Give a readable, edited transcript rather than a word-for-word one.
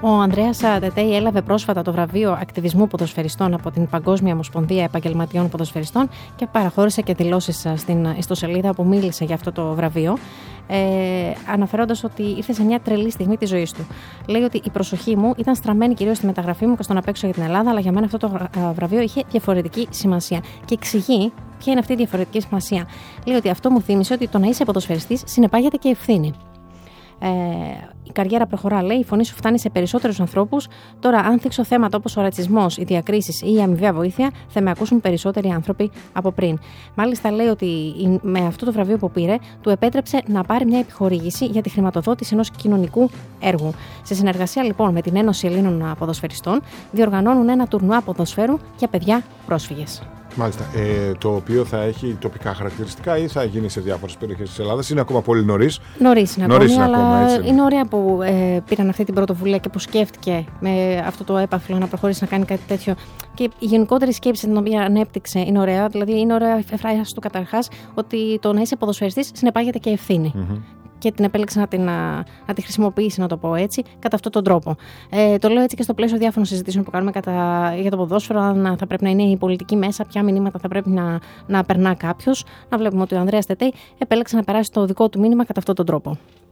Ο Ανδρέας Τετέι έλαβε πρόσφατα το βραβείο ακτιβισμού ποδοσφαιριστών από την Παγκόσμια Ομοσπονδία Επαγγελματιών Ποδοσφαιριστών και παραχώρησε και δηλώσεις στην ιστοσελίδα που μίλησε για αυτό το βραβείο, αναφέροντας ότι ήρθε σε μια τρελή στιγμή της ζωής του. Λέει ότι η προσοχή μου ήταν στραμμένη κυρίως στη μεταγραφή μου και στο να παίξω για την Ελλάδα, αλλά για μένα αυτό το βραβείο είχε διαφορετική σημασία. Και εξηγεί ποια είναι αυτή η διαφορετική σημασία. Λέει ότι αυτό μου θύμισε ότι το να είσαι ποδοσφαιριστής συνεπάγεται και ευθύνη. Η καριέρα προχωρά, λέει, η φωνή σου φτάνει σε περισσότερους ανθρώπους. Τώρα, αν θίξω θέματα όπως ο ρατσισμός, οι διακρίσεις ή η αμοιβαία βοήθεια, θα με ακούσουν περισσότεροι άνθρωποι από πριν. Μάλιστα, λέει ότι με αυτό το βραβείο που πήρε, του επέτρεψε να πάρει μια επιχορήγηση για τη χρηματοδότηση ενός κοινωνικού έργου. Σε συνεργασία, λοιπόν, με την Ένωση Ελλήνων Ποδοσφαιριστών, διοργανώνουν ένα τουρνουά ποδοσφαίρου για παιδιά πρόσφυγες. Μάλιστα. Το οποίο θα έχει τοπικά χαρακτηριστικά ή θα γίνει σε διάφορες περιοχές της Ελλάδας? Είναι ακόμα πολύ νωρίς. Νωρίς είναι ακόμη, αλλά έτσι. Είναι ωραία που πήραν αυτή την πρωτοβουλία και που σκέφτηκε με αυτό το έπαθλο να προχωρήσει να κάνει κάτι τέτοιο. Και η γενικότερη σκέψη την οποία ανέπτυξε είναι ωραία. Δηλαδή, είναι ωραία η φράση του καταρχάς ότι το να είσαι ποδοσφαιριστής συνεπάγεται και ευθύνη. Mm-hmm. Και την επέλεξε να τη χρησιμοποιήσει, να το πω έτσι, κατά αυτόν τον τρόπο. Το λέω έτσι και στο πλαίσιο διάφορων συζητήσεων που κάνουμε για το ποδόσφαιρο, αν θα πρέπει να είναι η πολιτική μέσα, ποια μηνύματα θα πρέπει να περνά κάποιος. Να βλέπουμε ότι ο Ανδρέας Τετέι επέλεξε να περάσει το δικό του μήνυμα κατά αυτόν τον τρόπο.